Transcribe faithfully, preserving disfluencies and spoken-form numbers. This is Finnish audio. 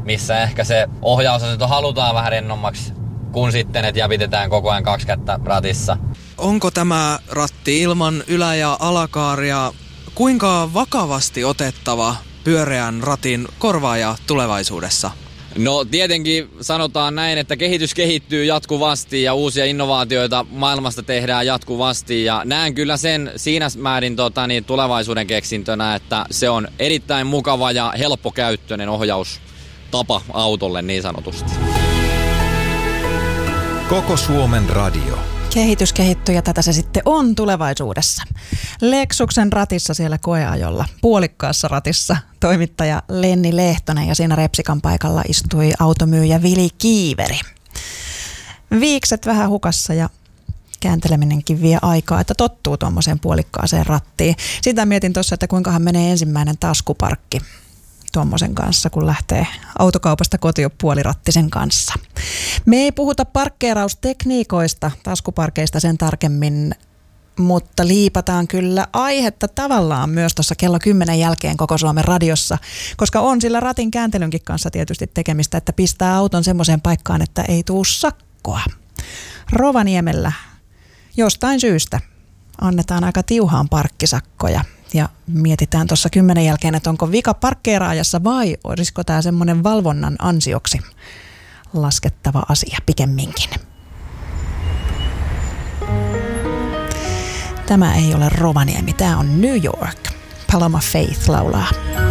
missä ehkä se ohjausasento halutaan vähän rennommaksi, kun sitten, että jäpitetään koko ajan kaksi kättä ratissa. Onko tämä ratti ilman ylä- ja alakaaria kuinka vakavasti otettava pyöreän ratin korvaaja tulevaisuudessa? No tietenkin sanotaan näin, että kehitys kehittyy jatkuvasti ja uusia innovaatioita maailmasta tehdään jatkuvasti. Ja näen kyllä sen siinä määrin tota, niin, tulevaisuuden keksintönä, että se on erittäin mukava ja helppokäyttöinen ohjaustapa autolle niin sanotusti. Koko Suomen radio. Kehitys kehittyy ja tätä se sitten on tulevaisuudessa. Lexuksen ratissa siellä koeajolla, puolikkaassa ratissa, toimittaja Lenni Lehtonen ja siinä repsikan paikalla istui automyyjä Vili Kiiveri. Viikset vähän hukassa ja käänteleminenkin vie aikaa, että tottuu tuommoiseen puolikkaaseen rattiin. Sitä mietin tuossa, että kuinkahan menee ensimmäinen taskuparkki tuommoisen kanssa, kun lähtee autokaupasta kotiin puolirattisen kanssa. Me ei puhuta parkkeeraustekniikoista, taskuparkeista sen tarkemmin, mutta liipataan kyllä aihetta tavallaan myös tuossa kello kymmenen jälkeen Koko Suomen radiossa, koska on sillä ratin kääntelynkin kanssa tietysti tekemistä, että pistää auton semmoiseen paikkaan, että ei tuu sakkoa. Rovaniemellä jostain syystä annetaan aika tiuhaan parkkisakkoja. Ja mietitään tuossa kymmenen jälkeen, että onko vika parkkeeraajassa vai olisiko tämä semmoinen valvonnan ansioksi laskettava asia pikemminkin. Tämä ei ole Rovaniemi, tämä on New York. Paloma Faith laulaa.